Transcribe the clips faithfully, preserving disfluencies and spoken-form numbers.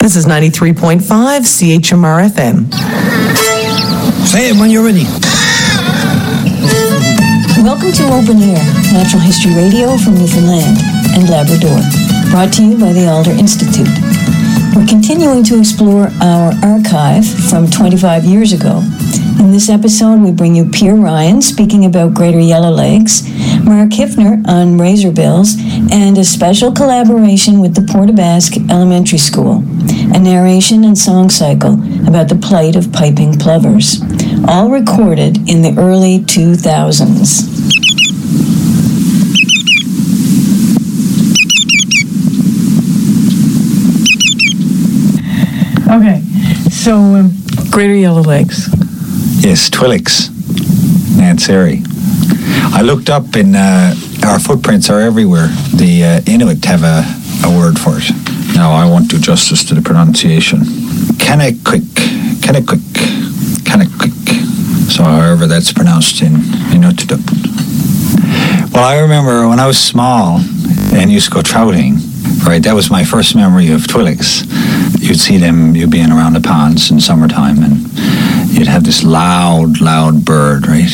This is ninety-three point five C H M R F M. Say it when you're ready. Welcome to Open Air, Natural History Radio from Newfoundland and Labrador, brought to you by the Alder Institute. We're continuing to explore our archive from twenty-five years ago. In this episode, we bring you Pierre Ryan speaking about greater yellowlegs, Mark Hiffner on razorbills, and a special collaboration with the Port aux Basques Elementary School, a narration and song cycle about the plight of piping plovers, all recorded in the early two thousands. Okay, so um, greater yellowlegs. Yes, Twi'leks, Nanseri. I looked up in, uh, our footprints are everywhere. The uh, Inuit have a, a word for it. Now, I won't do justice to the pronunciation. Kanekuk, Kanekuk, Kanekuk. So however that's pronounced in Inuktitut. Well, I remember when I was small and used to go trouting, right, that was my first memory of Twi'leks. You'd see them, you'd be in around the ponds in summertime, and you'd have this loud, loud bird, right?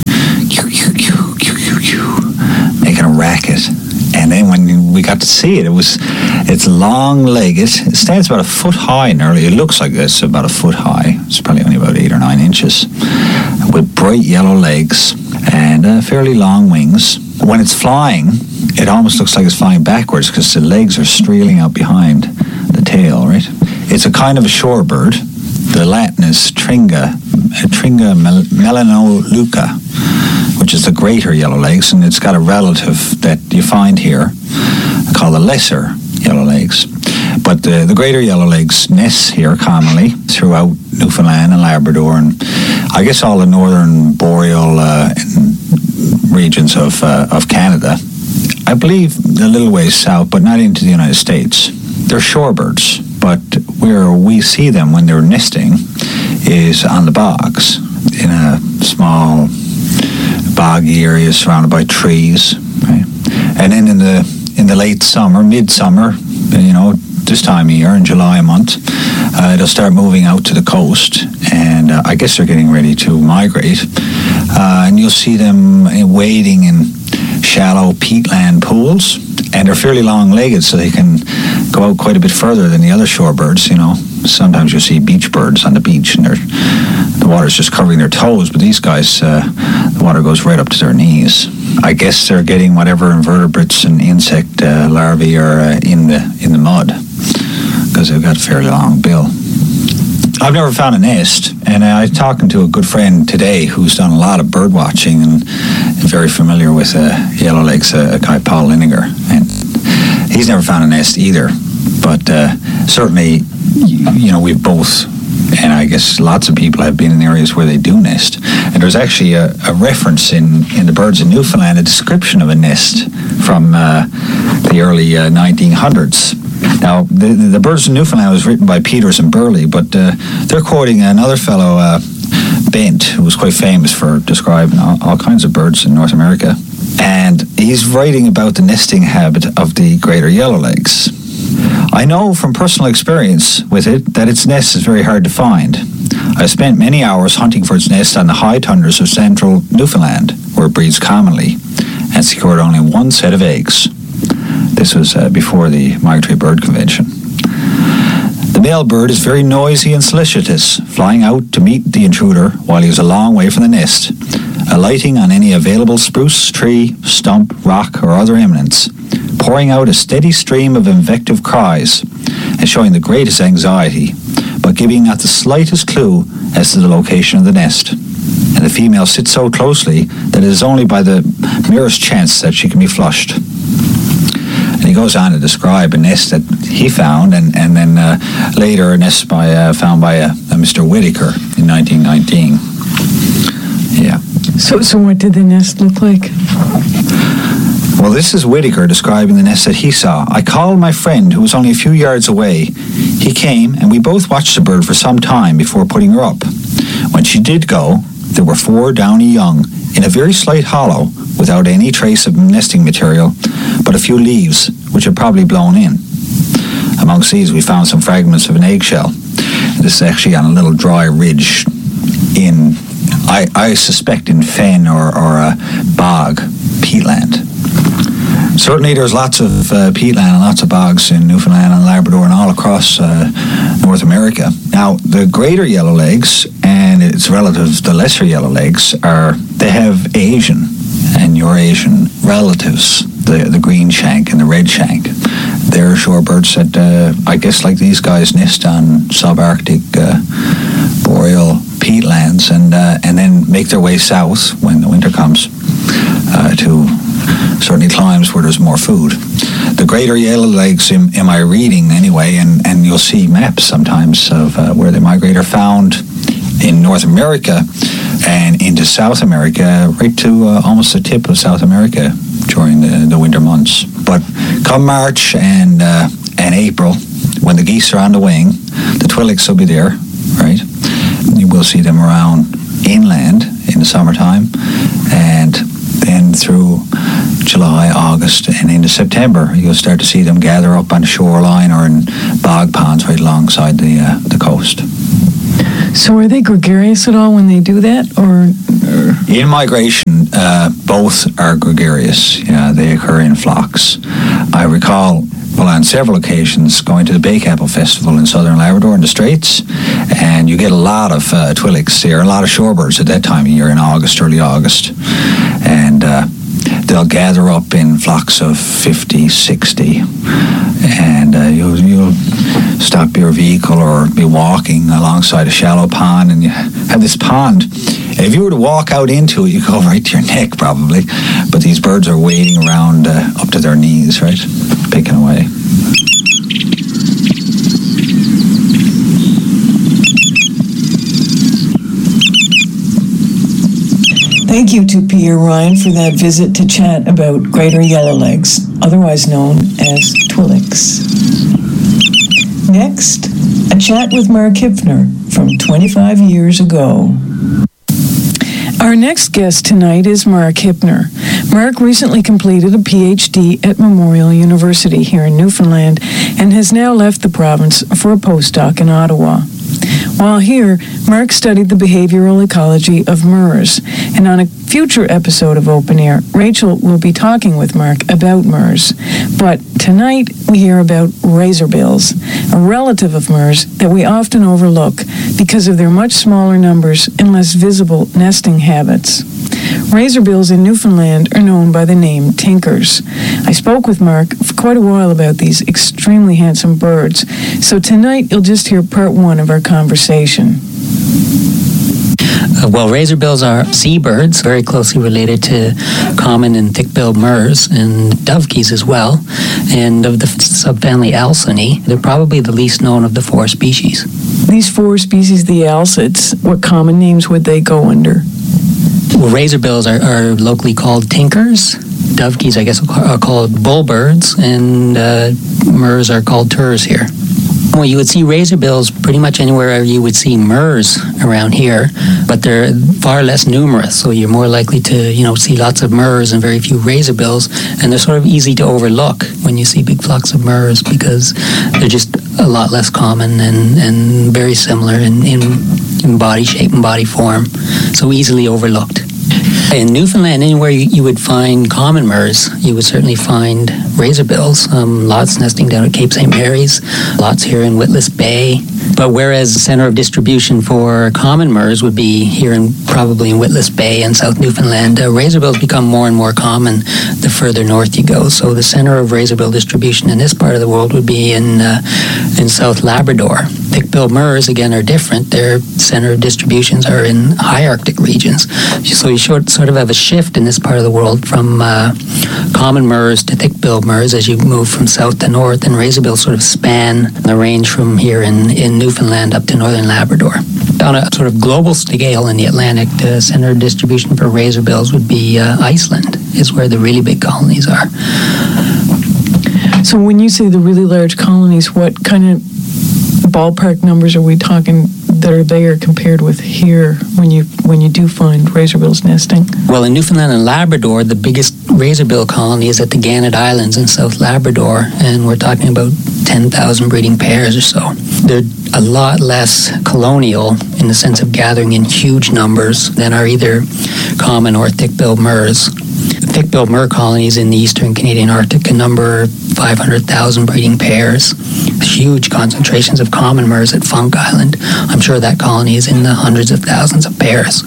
Making a racket. And then when we got to see it, it was, it's long-legged. It stands about a foot high nearly. It looks like it's about a foot high. It's probably only about eight or nine inches. With bright yellow legs and uh, fairly long wings. When it's flying, it almost looks like it's flying backwards because the legs are strealing out behind the tail, right? It's a kind of a shorebird. The Latin is Tringa, Tringa mel- melanoluca, which is the greater yellowlegs, and it's got a relative that you find here called the lesser yellowlegs. But the, the greater yellowlegs nest here commonly throughout Newfoundland and Labrador, and I guess all the northern boreal uh, regions of uh, of Canada. I believe a little ways south, but not into the United States. They're shorebirds, but where we see them when they're nesting is on the bogs, in a small boggy area surrounded by trees, right? And then in the in the late summer, midsummer, you know, this time of year, in July month, uh, they'll start moving out to the coast, and uh, I guess they're getting ready to migrate. Uh, and you'll see them wading in shallow peatland pools, and they're fairly long-legged, so they can go out quite a bit further than the other shorebirds. You know, sometimes you'll see beach birds on the beach, and they're, the water's just covering their toes, but these guys, uh, the water goes right up to their knees. I guess they're getting whatever invertebrates and insect uh, larvae are uh, in the in the mud, because they've got a fairly long bill. I've never found a nest, and I was talking to a good friend today who's done a lot of bird watching and very familiar with uh, yellowlegs, uh, a guy, Paul Liniger, and he's never found a nest either. But uh, certainly, you, you know, we've both, and I guess lots of people have been in areas where they do nest. And there's actually a, a reference in, in the Birds of Newfoundland, a description of a nest from uh, the early uh, nineteen hundreds. Now, the, the Birds of Newfoundland was written by Peters and Burley, but uh, they're quoting another fellow, uh, Bent, who was quite famous for describing all, all kinds of birds in North America. And he's writing about the nesting habit of the greater yellowlegs. I know from personal experience with it that its nest is very hard to find. I spent many hours hunting for its nest on the high tundras of central Newfoundland, where it breeds commonly, and secured only one set of eggs. This was uh, before the Migratory Bird Convention. The male bird is very noisy and solicitous, flying out to meet the intruder while he is a long way from the nest, alighting on any available spruce, tree, stump, rock, or other eminence, pouring out a steady stream of invective cries, and showing the greatest anxiety, but giving not the slightest clue as to the location of the nest. And the female sits so closely that it is only by the merest chance that she can be flushed. And he goes on to describe a nest that he found, and, and then uh, later a nest by, uh, found by uh, Mister Whitaker in nineteen nineteen. Yeah. So, so what did the nest look like? Well, this is Whitaker describing the nest that he saw. I called my friend, who was only a few yards away. He came, and we both watched the bird for some time before putting her up. When she did go, there were four downy young in a very slight hollow, without any trace of nesting material, but a few leaves, which had probably blown in. amongst these, we found some fragments of an eggshell. This is actually on a little dry ridge in, I, I suspect, in fen or, or a bog, peatland. Certainly there's lots of uh, peatland and lots of bogs in Newfoundland and Labrador and all across uh, North America. Now, the greater yellowlegs and its relatives, the lesser yellowlegs, are, they have Asian and Eurasian relatives, the, the green shank and the red shank. They're shorebirds that, uh, I guess like these guys, nest on subarctic uh, boreal peatlands and, uh, and then make their way south when the winter comes uh, to certainly climes where there's more food. The greater yellowlegs, in, in my reading anyway, and, and you'll see maps sometimes of uh, where they migrate, are found in North America and into South America, right to uh, almost the tip of South America during the, the winter months. But come March and uh, and April, when the geese are on the wing, the Twi'leks will be there, right? You will see them around inland in the summertime, and then through July, August, and into September, you'll start to see them gather up on the shoreline or in bog ponds right alongside the uh, the coast. So are they gregarious at all when they do that, or? or? In migration, uh, both are gregarious. Yeah, they occur in flocks. I recall, well, on several occasions, going to the Baycapple Festival in southern Labrador in the Straits, and you get a lot of uh, Twi'leks there, a lot of shorebirds at that time of year in August, early August, and uh, they'll gather up in flocks of fifty, sixty, and uh, you'll, you'll stop your vehicle or be walking alongside a shallow pond, and you have this pond. If you were to walk out into it, you go right to your neck probably, but these birds are wading around uh, up to their knees, right, picking away. Thank you to Pierre Ryan for that visit to chat about greater yellowlegs, otherwise known as Twi'leks. Next, a chat with Mark Hifner from twenty-five years ago. Our next guest tonight is Mark Hifner. Mark recently completed a P H D at Memorial University here in Newfoundland and has now left the province for a postdoc in Ottawa. While here, Mark studied the behavioral ecology of murres, and on a future episode of Open Air, Rachel will be talking with Mark about murres. But tonight, we hear about razorbills, a relative of murres that we often overlook because of their much smaller numbers and less visible nesting habits. Razorbills in Newfoundland are known by the name tinkers. I spoke with Mark for quite a while about these extremely handsome birds, so tonight you'll just hear part one of our conversation. Uh, well, razorbills are seabirds, very closely related to common and thick-billed murres and dovekies as well. And of the subfamily Alcyone, they're probably the least known of the four species. These four species, the alcids, what common names would they go under? Well, razorbills are, are locally called tinkers. Dovekies, I guess, are called bullbirds, and uh, murres are called turs here. Well, you would see razorbills pretty much anywhere you would see murres around here, but they're far less numerous, so you're more likely to, you know, see lots of murres and very few razorbills, and they're sort of easy to overlook when you see big flocks of murres because they're just a lot less common and, and very similar in, in, in body shape and body form, so easily overlooked. In Newfoundland, anywhere you, you would find common murres, you would certainly find razorbills. Um, lots nesting down at Cape Saint Mary's, lots here in Witless Bay. But whereas the center of distribution for common murres would be here in probably in Witless Bay and South Newfoundland, uh, razorbills become more and more common the further north you go. So the center of razorbill distribution in this part of the world would be in uh, in South Labrador. Thick-billed murres, again, are different. Their center of distributions are in high Arctic regions. So you sort sort of have a shift in this part of the world from uh, common murres to thick-billed murres as you move from south to north, and razorbills sort of span the range from here in, in Newfoundland up to northern Labrador. On a sort of global scale in the Atlantic, the center of distribution for razorbills would be uh, Iceland, is where the really big colonies are. So when you say the really large colonies, what kind of ballpark numbers are we talking that are there compared with here when you when you do find razorbills nesting? Well, in Newfoundland and Labrador, the biggest razorbill colony is at the Gannet Islands in South Labrador, and we're talking about ten thousand breeding pairs or so. They're a lot less colonial in the sense of gathering in huge numbers than are either common or thick-billed murres. Thick-billed murre colonies in the eastern Canadian Arctic can number five hundred thousand breeding pairs. Huge concentrations of common murres at Funk Island. I'm sure that colony is in the hundreds of thousands of pairs.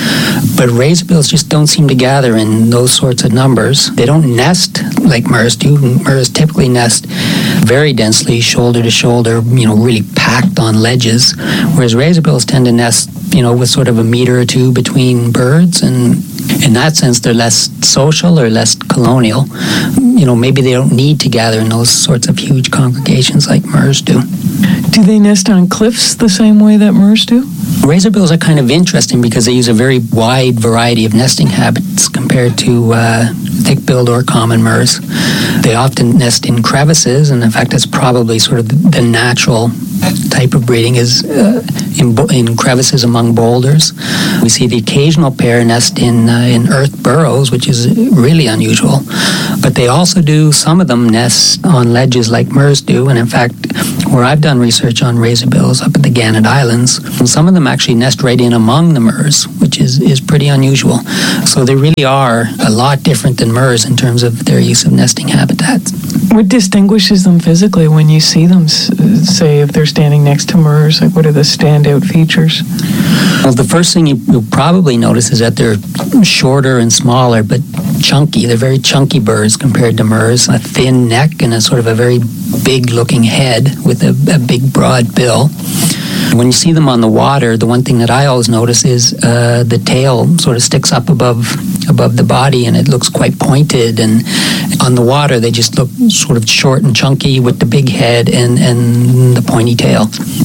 But razorbills just don't seem to gather in those sorts of numbers. They don't nest like murres do. Murres typically nest very densely, shoulder to shoulder, you know, really packed on ledges, whereas razorbills tend to nest, you know, with sort of a meter or two between birds, and in that sense they're less social or less colonial. You know, maybe they don't need to gather in those sorts of huge congregations like murres do. Do they nest on cliffs the same way that murres do? Razorbills are kind of interesting because they use a very wide variety of nesting habits compared to uh, thick-billed or common murres. They often nest in crevices, and in fact that's probably sort of the natural type of breeding is uh, in, in crevices among boulders. We see the occasional pair nest in uh, in earth burrows, which is really unusual. But they also do, some of them nest on ledges like murres do, and in fact, where I've done research on razorbills up at the Gannet Islands, some of them actually nest right in among the murres, which is, is pretty unusual. So they really are a lot different than murres in terms of their use of nesting habitats. What distinguishes them physically when you see them, say, if they're standing next to murres? Like, what are the standout features? Well, the first thing you, you'll probably notice is that they're shorter and smaller, but chunky. They're very chunky birds compared to murres. A thin neck and a sort of a very big-looking head with a, a big, broad bill. When you see them on the water, the one thing that I always notice is uh, the tail sort of sticks up above above the body, and it looks quite pointed. And on the water, they just look sort of short and chunky with the big head and, and the pointy tail.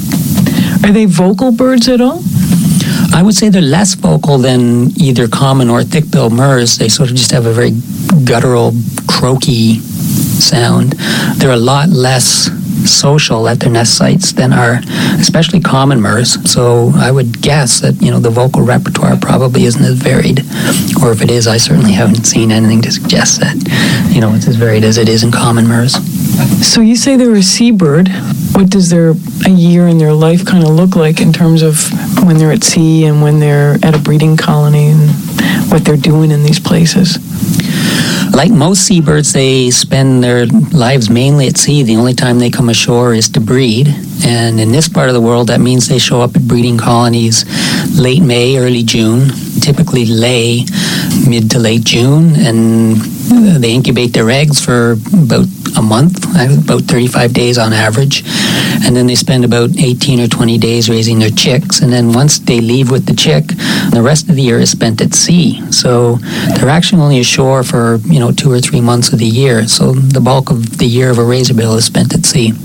Are they vocal birds at all? I would say they're less vocal than either common or thick-billed murres. They sort of just have a very guttural, croaky sound. They're a lot less social at their nest sites than are especially common murres. So I would guess that, you know, the vocal repertoire probably isn't as varied. Or if it is, I certainly haven't seen anything to suggest that, you know, it's as varied as it is in common murres. So you say they're a seabird. What does their a year in their life kind of look like in terms of when they're at sea and when they're at a breeding colony and what they're doing in these places? Like most seabirds, they spend their lives mainly at sea. The only time they come ashore is to breed. And in this part of the world, that means they show up at breeding colonies late May, early June, typically lay mid to late June, and they incubate their eggs for about a month, about thirty-five days on average, and then they spend about eighteen or twenty days raising their chicks, and then once they leave with the chick, the rest of the year is spent at sea. So they're actually only ashore for, you know, two or three months of the year, so the bulk of the year of a razorbill is spent at sea.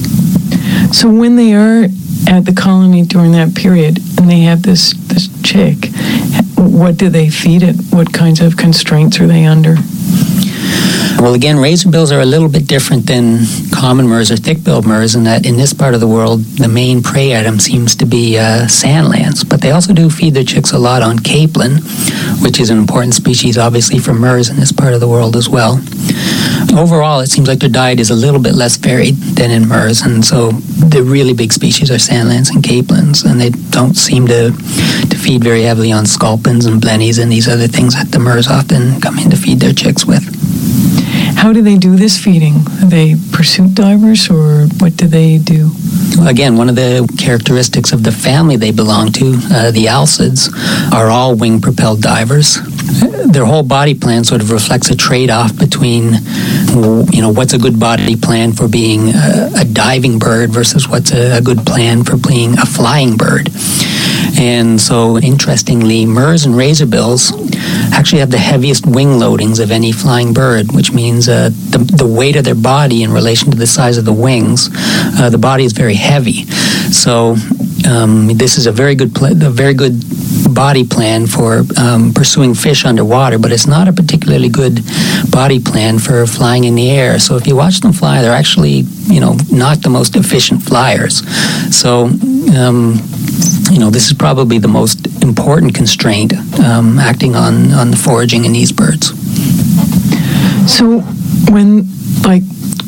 So when they are at the colony during that period and they have this, this chick, what do they feed it? What kinds of constraints are they under? Well, again, razorbills are a little bit different than common murres or thick-billed murres in that in this part of the world, the main prey item seems to be uh, sand lance. But they also do feed their chicks a lot on capelin, which is an important species, obviously, for murres in this part of the world as well. Overall, it seems like their diet is a little bit less varied than in murres, and so the really big species are sand lance and capelins, and they don't seem to, to feed very heavily on sculpins and blennies and these other things that the murres often come in to feed their chicks with. How do they do this feeding? Are they pursuit divers, or what do they do? Again, one of the characteristics of the family they belong to, uh, the alcids, are all wing-propelled divers. Their whole body plan sort of reflects a trade-off between, you know, what's a good body plan for being a, a diving bird versus what's a, a good plan for being a flying bird. And so, interestingly, murres and razorbills actually have the heaviest wing loadings of any flying bird, which means uh, the, the weight of their body in relation to the size of the wings, uh, the body is very heavy. So um, this is a very good, pl- a very good body plan for um, pursuing fish underwater, but it's not a particularly good body plan for flying in the air. So if you watch them fly, they're actually, you know, not the most efficient flyers. So, um, you know, this is probably the most important constraint um, acting on, on the foraging in these birds. So when, like,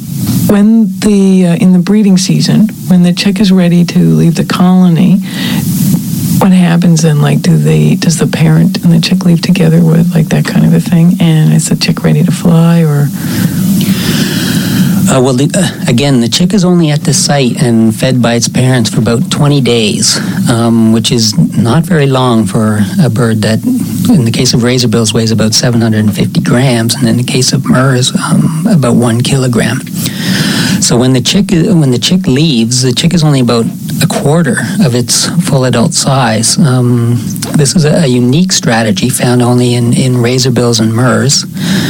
when the uh, in the breeding season, when the chick is ready to leave the colony, what happens then? Like, do they? Does the parent and the chick leave together with like that kind of a thing? And is the chick ready to fly, or? Uh, well, the, uh, again, the chick is only at the site and fed by its parents for about twenty days, um, which is not very long for a bird that, in the case of razorbills, weighs about seven hundred fifty grams, and in the case of murres, um, about one kilogram. So when the chick when the chick leaves, the chick is only about a quarter of its full adult size. Um, this is a, a unique strategy found only in, in razorbills and murres.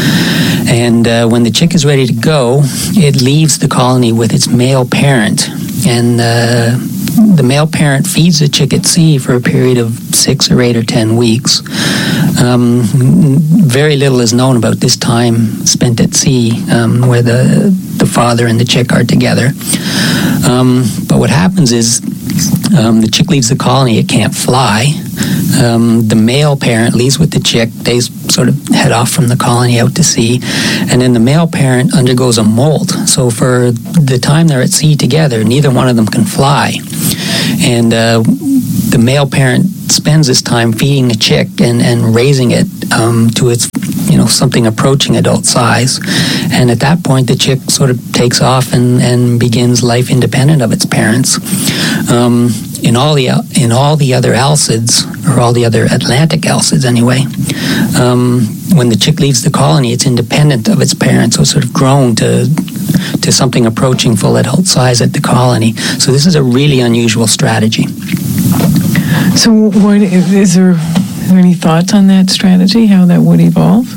And uh, when the chick is ready to go, it leaves the colony with its male parent. And uh, the male parent feeds the chick at sea for a period of six or eight or ten weeks. Um, very little is known about this time spent at sea, um, where the, the father and the chick are together. Um, but what happens is um, the chick leaves the colony, it can't fly. Um, the male parent leaves with the chick. They sort of head off from the colony out to sea, and then the male parent undergoes a molt. So for the time they're at sea together, neither one of them can fly, and uh, the male parent spends this time feeding the chick and, and raising it um, to its, you know, something approaching adult size. And at that point, the chick sort of takes off and, and begins life independent of its parents. Um, in all the in all the other alcids, or all the other Atlantic alcids anyway, um, when the chick leaves the colony, it's independent of its parents, so it's sort of grown to to something approaching full adult size at the colony. So this is a really unusual strategy. So, what is there? Is there any thoughts on that strategy? How that would evolve?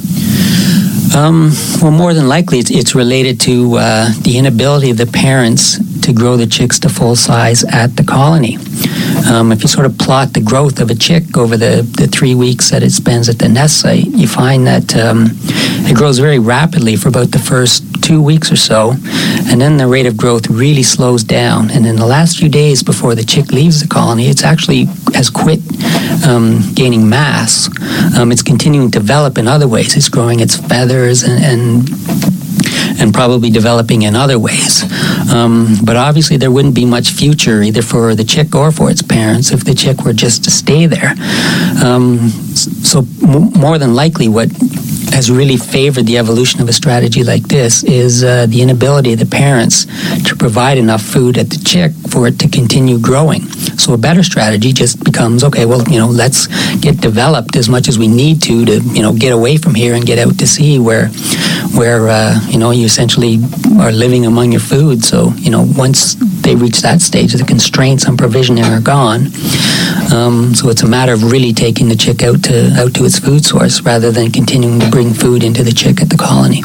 Um, well, more than likely, it's, it's related to uh, the inability of the parents to grow the chicks to full size at the colony. Um, if you sort of plot the growth of a chick over the, the three weeks that it spends at the nest site, you find that um, it grows very rapidly for about the first two weeks or so, and then the rate of growth really slows down. And in the last few days before the chick leaves the colony, it's actually has quit um, gaining mass. Um, it's continuing to develop in other ways. It's growing its feathers and, and and probably developing in other ways. Um, but obviously there wouldn't be much future either for the chick or for its parents if the chick were just to stay there. Um, so m- more than likely what has really favored the evolution of a strategy like this is uh, the inability of the parents to provide enough food at the chick for it to continue growing. So a better strategy just becomes, okay, well, you know, let's get developed as much as we need to to, you know, get away from here and get out to sea where, where uh, you know, you essentially are living among your food. So, you know, once they reach that stage, the constraints on provisioning are gone. Um, so it's a matter of really taking the chick out to out to its food source rather than continuing to bring food into the chick at the colony.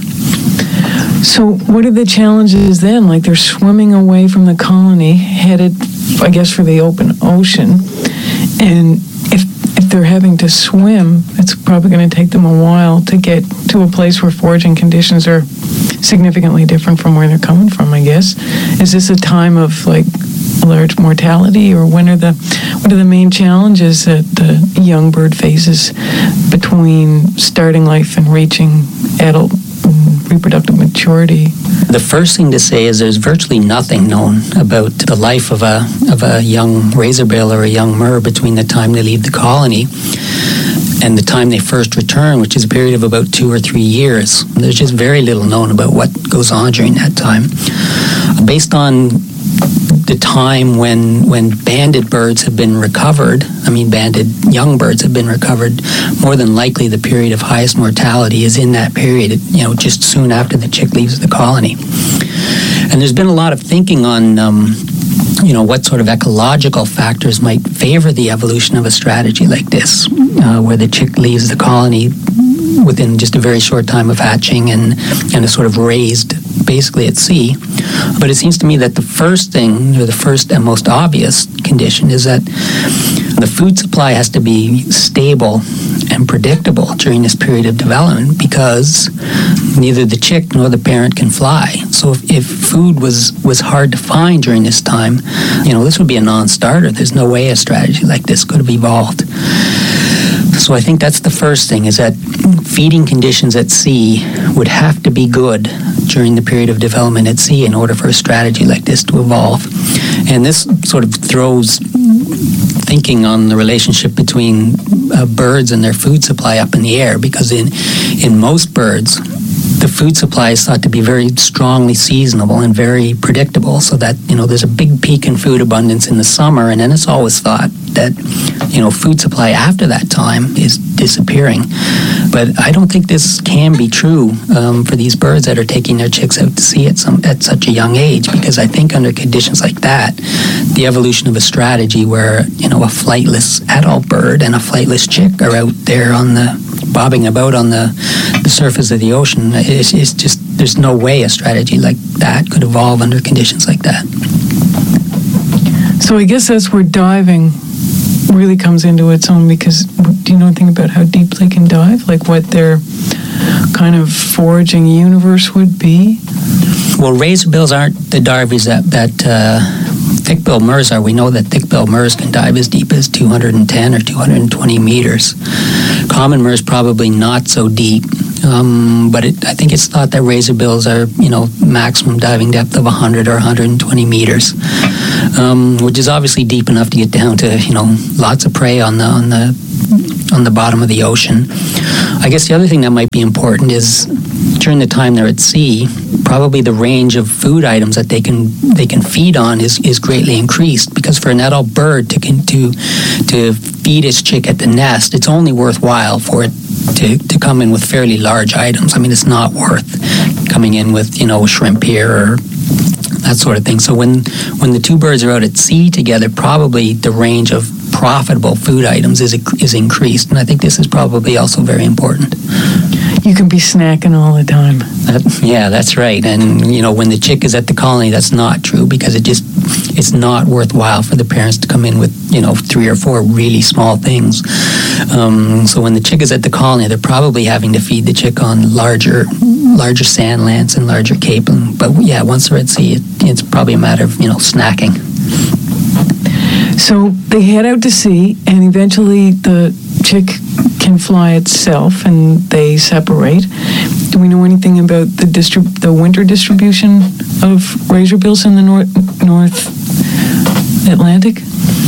So what are the challenges then? Like they're swimming away from the colony, headed, I guess, for the open ocean. And if if they're having to swim, it's probably going to take them a while to get to a place where foraging conditions are significantly different from where they're coming from, I guess. Is this a time of, like, large mortality, or when are the what are the main challenges that the young bird faces between starting life and reaching adult reproductive maturity? The first thing to say is there's virtually nothing known about the life of a of a young razorbill or a young murre between the time they leave the colony and the time they first return, which is a period of about two or three years. There's just very little known about what goes on during that time. Based on the time when when banded birds have been recovered, I mean banded young birds have been recovered, more than likely the period of highest mortality is in that period, you know, just soon after the chick leaves the colony. And there's been a lot of thinking on, um, you know, what sort of ecological factors might favor the evolution of a strategy like this, uh, where the chick leaves the colony within just a very short time of hatching and, and is sort of raised basically at sea. But it seems to me that the first thing, or the first and most obvious condition, is that the food supply has to be stable and predictable during this period of development, because neither the chick nor the parent can fly. So if, if food was, was hard to find during this time, you know, this would be a non-starter. There's no way a strategy like this could have evolved. So I think that's the first thing, is that feeding conditions at sea would have to be good during the period of development at sea in order for a strategy like this to evolve. And this sort of throws thinking on the relationship between uh, birds and their food supply up in the air, because in in most birds, the food supply is thought to be very strongly seasonable and very predictable, so that, you know, there's a big peak in food abundance in the summer, and then it's always thought that, you know, food supply after that time is disappearing. But I don't think this can be true um, for these birds that are taking their chicks out to sea at some at such a young age, because I think under conditions like that, the evolution of a strategy where, you know, a flightless adult bird and a flightless chick are out there on the bobbing about on the, the surface of the ocean, it's, it's just, there's no way a strategy like that could evolve under conditions like that. So I guess that's where diving really comes into its own, because do you know anything about how deep they can dive? Like what their kind of foraging universe would be? Well, razorbills aren't the darvies that, that uh, thick-billed murres are. We know that thick-billed murres can dive as deep as two hundred ten or two hundred twenty meters. Common murres probably not so deep, um, but it, I think it's thought that razorbills are, you know, maximum diving depth of one hundred or one hundred twenty meters, um, which is obviously deep enough to get down to, you know, lots of prey on the on the on the bottom of the ocean. I guess the other thing that might be important is during the time they're at sea, probably the range of food items that they can they can feed on is, is greatly increased, because for an adult bird to to to feed its chick at the nest, it's only worthwhile for it to, to come in with fairly large items. I mean, it's not worth coming in with, you know, shrimp here or that sort of thing. So when when the two birds are out at sea together, probably the range of profitable food items is is increased, and I think this is probably also very important. You can be snacking all the time. That, yeah, that's right. And, you know, when the chick is at the colony, that's not true, because it just, it's not worthwhile for the parents to come in with, you know, three or four really small things. Um, so when the chick is at the colony, they're probably having to feed the chick on larger larger sand lance and larger capon. But yeah, once they're at sea, it, it's probably a matter of, you know, snacking. So they head out to sea, and eventually the chick can fly itself, and they separate. Do we know anything about the distrib- the winter distribution of razorbills in the North North Atlantic?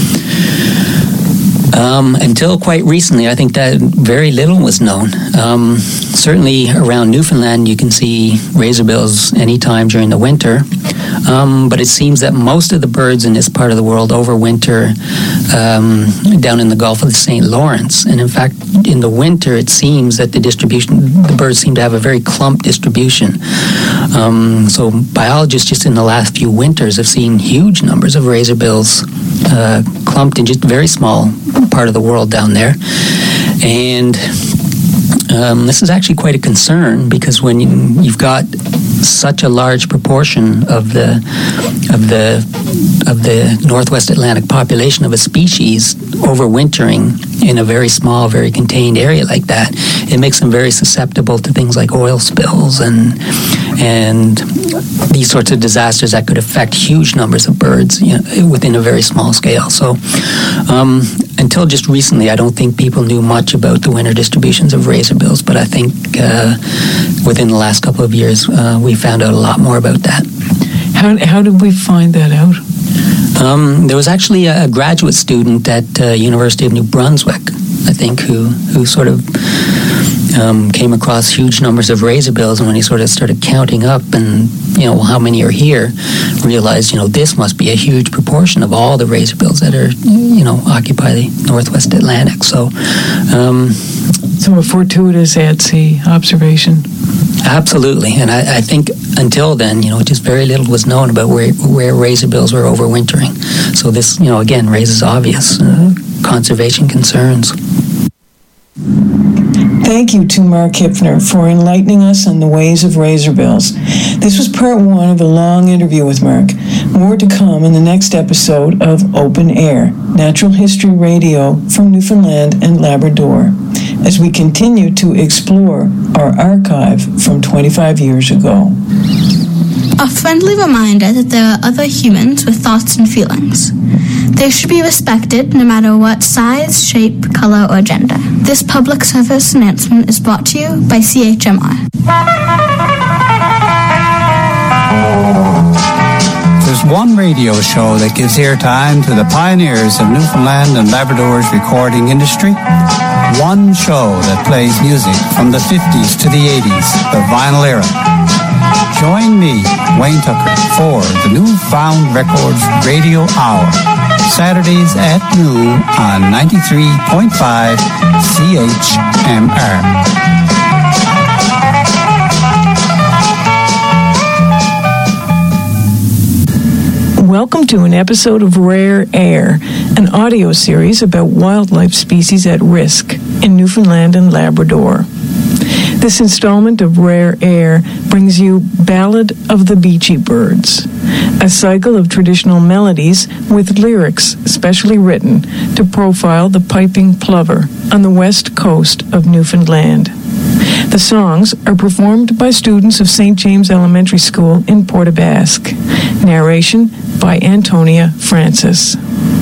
Um, until quite recently, I think that very little was known. Um, certainly around Newfoundland, you can see razorbills anytime during the winter. Um, but it seems that most of the birds in this part of the world overwinter um, down in the Gulf of the Saint Lawrence. And in fact, in the winter, it seems that the distribution, the birds seem to have a very clumped distribution. Um, so biologists just in the last few winters have seen huge numbers of razorbills uh, clumped in just a very small part of the world down there. And um, this is actually quite a concern, because when you, you've got such a large proportion of the of the of the Northwest Atlantic population of a species overwintering in a very small, very contained area like that, it makes them very susceptible to things like oil spills and and these sorts of disasters that could affect huge numbers of birds, you know, within a very small scale. So um, until just recently, I don't think people knew much about the winter distributions of razorbills, but I think uh, within the last couple of years, uh, we found out a lot more about that. How, how did we find that out? Um, there was actually a graduate student at uh, University of New Brunswick, I think, who, who sort of um, came across huge numbers of razorbills, and when he sort of started counting up and, you know, how many are here, realized, you know, this must be a huge proportion of all the razorbills that are, you know, occupy the Northwest Atlantic. So, um, so a fortuitous at-sea observation. Absolutely, and I, I think until then, you know, just very little was known about where where razorbills were overwintering. So this, you know, again raises obvious uh, conservation concerns. Thank you to Mark Hipfner for enlightening us on the ways of razorbills. This was part one of a long interview with Mark. More to come in the next episode of Open Air, Natural History Radio from Newfoundland and Labrador, as we continue to explore our archive from twenty-five years ago. A friendly reminder that there are other humans with thoughts and feelings. They should be respected no matter what size, shape, color, or gender. This public service announcement is brought to you by C H M R. There's one radio show that gives airtime to the pioneers of Newfoundland and Labrador's recording industry. One show that plays music from the fifties to the eighties, the vinyl era. Join me, Wayne Tucker, for the Newfound Records Radio Hour, Saturdays at noon on ninety-three point five C H M R. Welcome to an episode of Rare Air, an audio series about wildlife species at risk in Newfoundland and Labrador. This installment of Rare Air brings you Ballad of the Beachy Birds, a cycle of traditional melodies with lyrics specially written to profile the piping plover on the west coast of Newfoundland. The songs are performed by students of Saint James Elementary School in Port-aux-Basques. Narration by Antonia Francis.